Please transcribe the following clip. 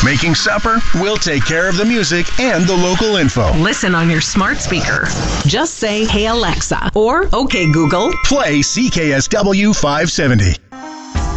Making supper? We'll take care of the music and the local info. Listen on your smart speaker. Just say, "Hey Alexa," or "Okay Google." Play CKSW 570.